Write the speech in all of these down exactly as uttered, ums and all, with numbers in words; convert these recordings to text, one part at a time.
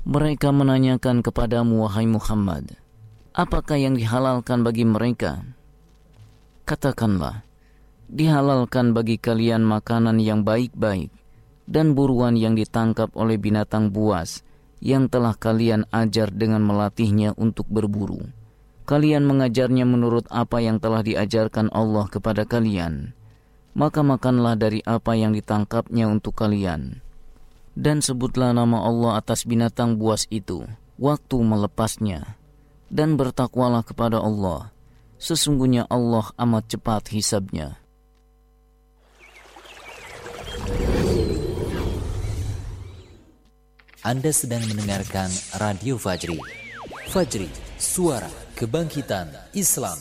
Mereka menanyakan kepadamu, wahai Muhammad, apakah yang dihalalkan bagi mereka? Katakanlah, dihalalkan bagi kalian makanan yang baik-baik dan buruan yang ditangkap oleh binatang buas yang telah kalian ajar dengan melatihnya untuk berburu. Kalian mengajarnya menurut apa yang telah diajarkan Allah kepada kalian. Maka makanlah dari apa yang ditangkapnya untuk kalian. Dan sebutlah nama Allah atas binatang buas itu waktu melepasnya. Dan bertakwalah kepada Allah. Sesungguhnya Allah amat cepat hisabnya. Anda sedang mendengarkan Radio Fajri. Fajri, suara kebangkitan Islam.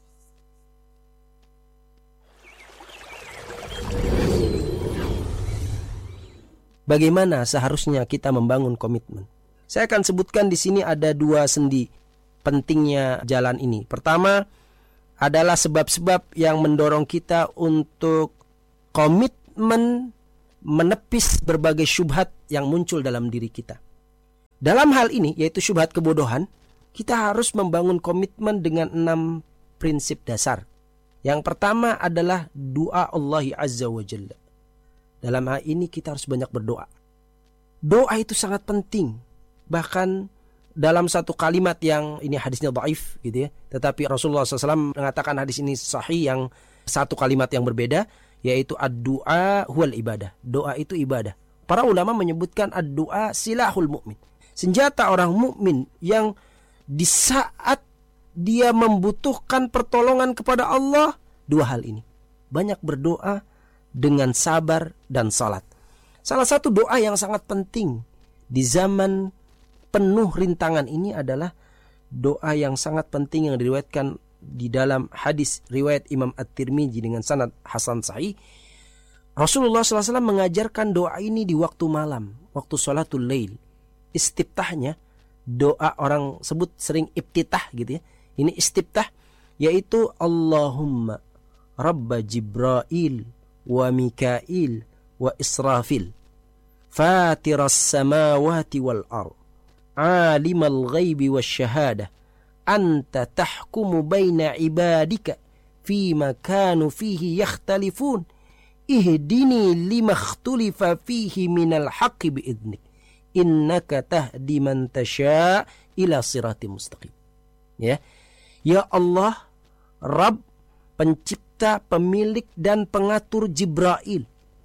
Bagaimana seharusnya kita membangun komitmen? Saya akan sebutkan di sini ada dua sendi pentingnya jalan ini. Pertama adalah sebab-sebab yang mendorong kita untuk komitmen menepis berbagai syubhat yang muncul dalam diri kita. Dalam hal ini, yaitu syubhat kebodohan, kita harus membangun komitmen dengan enam prinsip dasar. Yang pertama adalah doa Allah Azza wa Jalla. Dalam hal ini kita harus banyak berdoa. Doa itu sangat penting. Bahkan dalam satu kalimat yang ini hadisnya dhaif gitu ya, tetapi Rasulullah shallallahu alaihi wasallam mengatakan hadis ini sahih yang satu kalimat yang berbeda, yaitu ad-du'a huwal ibadah. Doa itu ibadah. Para ulama menyebutkan ad-du'a silahul mu'min. Senjata orang mukmin yang di saat dia membutuhkan pertolongan kepada Allah, dua hal ini. Banyak berdoa dengan sabar dan salat. Salah satu doa yang sangat penting di zaman penuh rintangan ini adalah doa yang sangat penting yang diriwayatkan di dalam hadis riwayat Imam At-Tirmidzi dengan sanad hasan sahih. Rasulullah shallallahu alaihi wasallam mengajarkan doa ini di waktu malam, waktu sholatul lail. Istiftahnya, doa orang sebut sering iftitah gitu ya. Ini istiftah, yaitu Allahumma Rabba Jibrail wa Mikail wa Israfil Fatiras samawati wal ard Alimal ghaibi wa syahada Anta tahkumu baina ibadika Fima kanu fihi yakhtalifun Ihdini lima ikhtulifa fihi minal haqqi bi'idnik Innaka tahdi man tasha' ila sirati mustaqim. Ya, ya Allah, Rabb, pencipta, pemilik dan pengatur Jibrail,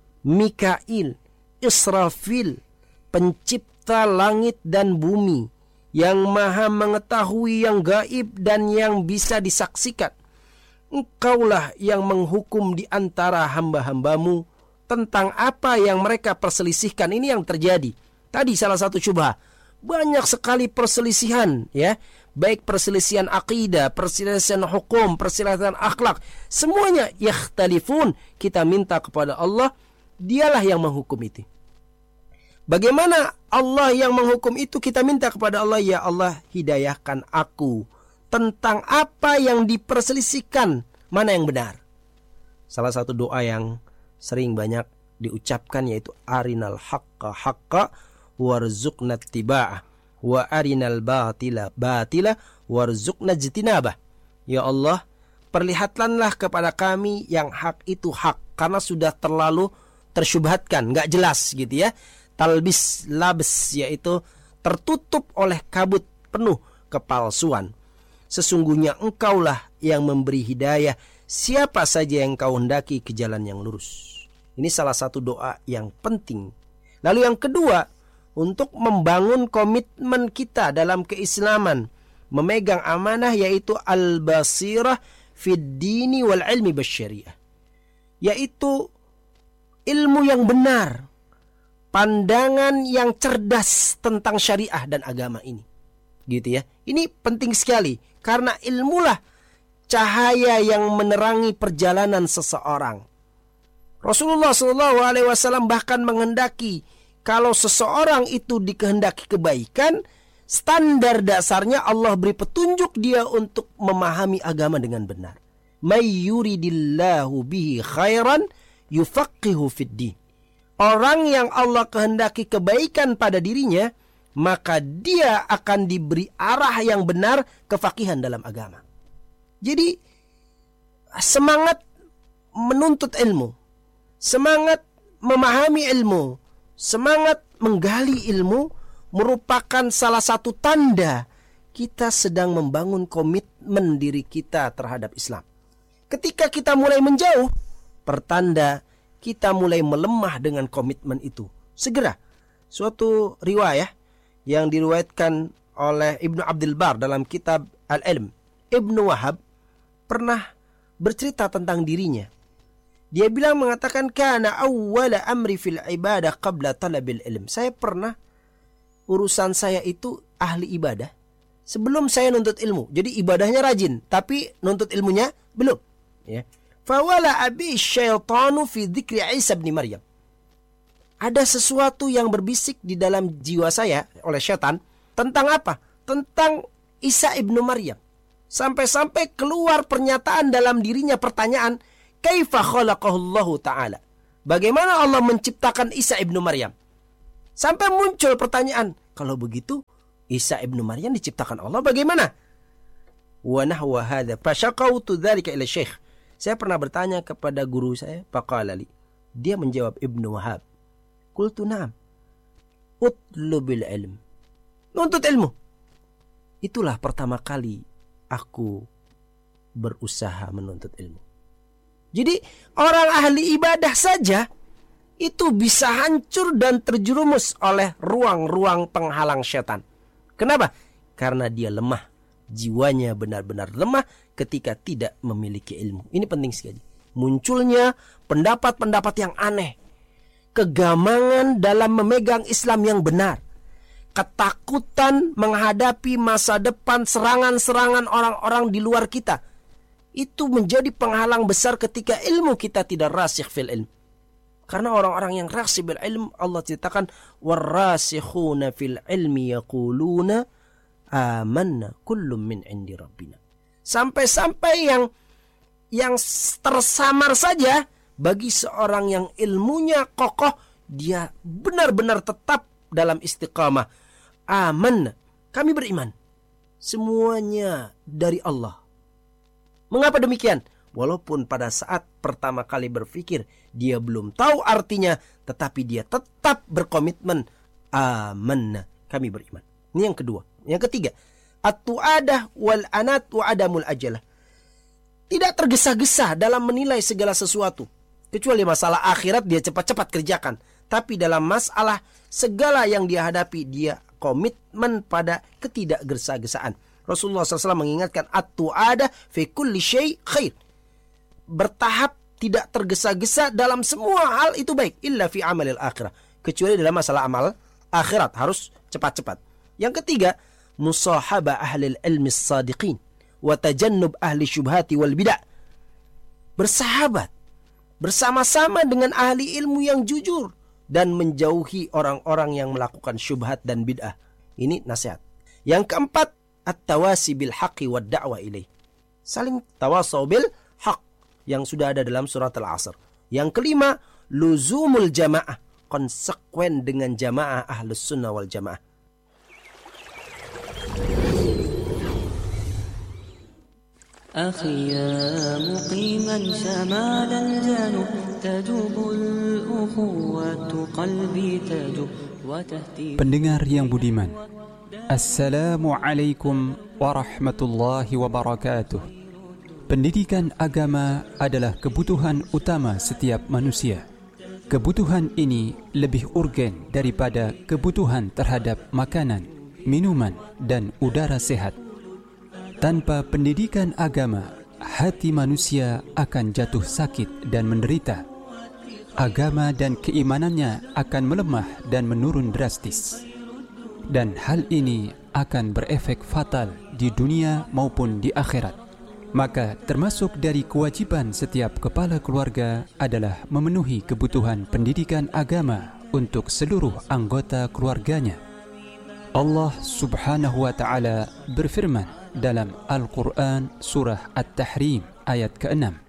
Mikail, Israfil, pencipta langit dan bumi, yang maha mengetahui yang gaib dan yang bisa disaksikan. Engkaulah yang menghukum di antara hamba-hambamu tentang apa yang mereka perselisihkan. Ini yang terjadi. Tadi salah satu syubhah. Banyak sekali perselisihan, ya. Baik perselisihan akidah, perselisihan hukum, perselisihan akhlak. Semuanya yakhtalifun. Kita minta kepada Allah, dialah yang menghukum itu. Bagaimana Allah yang menghukum itu? Kita minta kepada Allah, ya Allah, hidayahkan aku tentang apa yang diperselisihkan, mana yang benar. Salah satu doa yang sering banyak diucapkan yaitu arinal haqqa haqqa warzuqna ittiba'ah wa arinal batila batila warzuqna ijtinabah. Ya Allah, perlihatkanlah kepada kami yang hak itu hak, karena sudah terlalu tersyubhatkan, enggak jelas gitu ya. Talbis labs, yaitu tertutup oleh kabut penuh kepalsuan. Sesungguhnya engkaulah yang memberi hidayah siapa saja yang kau hendaki ke jalan yang lurus. Ini salah satu doa yang penting. Lalu yang kedua, untuk membangun komitmen kita dalam keislaman, memegang amanah, yaitu al-basirah fid dini wal ilmi basyariah, yaitu ilmu yang benar, pandangan yang cerdas tentang syariah dan agama ini. Gitu ya. Ini penting sekali, karena ilmulah cahaya yang menerangi perjalanan seseorang. Rasulullah shallallahu alaihi wasallam bahkan menghendaki kalau seseorang itu dikehendaki kebaikan, standar dasarnya Allah beri petunjuk dia untuk memahami agama dengan benar. May yuridillahu bihi khairan yufaqihu fid din. Orang yang Allah kehendaki kebaikan pada dirinya, maka dia akan diberi arah yang benar kefakihan dalam agama. Jadi semangat menuntut ilmu, semangat memahami ilmu, semangat menggali ilmu merupakan salah satu tanda kita sedang membangun komitmen diri kita terhadap Islam. Ketika kita mulai menjauh, pertanda kita mulai melemah dengan komitmen itu. Segera, suatu riwayah yang diriwayatkan oleh Ibnu Abdul Bar dalam kitab Al-Ilm, Ibnu Wahab pernah bercerita tentang dirinya. Dia bilang mengatakan, kana awwala amri fil ibadah qabla talabil ilm. Saya pernah, urusan saya itu ahli ibadah sebelum saya nuntut ilmu. Jadi ibadahnya rajin, tapi nuntut ilmunya belum. Ya. Fawala abi syaitanu fi dzikri Isa bin Maryam. Ada sesuatu yang berbisik di dalam jiwa saya oleh syaitan tentang apa? Tentang Isa ibnu Maryam. Sampai-sampai keluar pernyataan dalam dirinya, pertanyaan, kaifa khalaqahullahu ta'ala? Bagaimana Allah menciptakan Isa ibnu Maryam? Sampai muncul pertanyaan, kalau begitu Isa ibnu Maryam diciptakan Allah bagaimana? Wa nahwa hadza fashaqautu dzalika ila syekh. Saya pernah bertanya kepada guru saya, faqala li. Dia menjawab, Ibnu Wahab. Qultu na'am. Utlubil ilm. Nuntut ilmu. Itulah pertama kali aku berusaha menuntut ilmu. Jadi orang ahli ibadah saja itu bisa hancur dan terjerumus oleh ruang-ruang penghalang syaitan. Kenapa? Karena dia lemah. Jiwanya benar-benar lemah ketika tidak memiliki ilmu. Ini penting sekali. Munculnya pendapat-pendapat yang aneh, kegamangan dalam memegang Islam yang benar, ketakutan menghadapi masa depan, serangan-serangan orang-orang di luar kita. Itu menjadi penghalang besar ketika ilmu kita tidak rasikh fil ilm. Karena orang-orang yang rasikh bil ilm, Allah ceritakan, warasikhuna fil ilmi yaquluna amanna kullum min indi rabbina. Sampai-sampai yang yang tersamar saja bagi seorang yang ilmunya kokoh, dia benar-benar tetap dalam istiqamah. Amanna, kami beriman, semuanya dari Allah. Mengapa demikian? Walaupun pada saat pertama kali berpikir dia belum tahu artinya, tetapi dia tetap berkomitmen. Amanna, kami beriman. Ini yang kedua. Yang ketiga, at-tu'adah wal anat wa adamul ajalah. Tidak tergesa-gesa dalam menilai segala sesuatu. Kecuali masalah akhirat dia cepat-cepat kerjakan. Tapi dalam masalah segala yang dia hadapi, dia komitmen pada ketidakgesa-gesaan. Rasulullah shallallahu alaihi wasallam mengingatkan, at-tu'adah fi kulli syai' khair. Bertahap, tidak tergesa-gesa dalam semua hal itu baik. Illa fi amalil akhirah. Kecuali dalam masalah amal akhirat, harus cepat-cepat. Yang ketiga, musahaba ahli ilmi as-sadiqin wa tajannub ahli syubhati wal bid'ah. Bersahabat bersama-sama dengan ahli ilmu yang jujur dan menjauhi orang-orang yang melakukan syubhat dan bid'ah. Ini nasihat. Yang keempat, at-tawasi bil haqqi wad da'wa ilaih. Saling tawasau bil haq yang sudah ada dalam surat Al-Asr. Yang kelima, luzumul jamaah, konsekuen dengan jamaah ahlus sunnah wal jamaah. أخي يا مقيما شمال الجنوب تجوب الأخوة قلبي تجوب وتهتي. Pendengar yang budiman, Assalamualaikum warahmatullahi wabarakatuh. Pendidikan agama adalah kebutuhan utama setiap manusia. Kebutuhan ini lebih urgen daripada kebutuhan terhadap makanan, minuman, dan udara sehat. Tanpa pendidikan agama, hati manusia akan jatuh sakit dan menderita. Agama dan keimanannya akan melemah dan menurun drastis. Dan hal ini akan berefek fatal di dunia maupun di akhirat. Maka termasuk dari kewajiban setiap kepala keluarga adalah memenuhi kebutuhan pendidikan agama untuk seluruh anggota keluarganya. Allah Subhanahu wa ta'ala berfirman dalam Al-Quran surah At-Tahrim ayat keenam,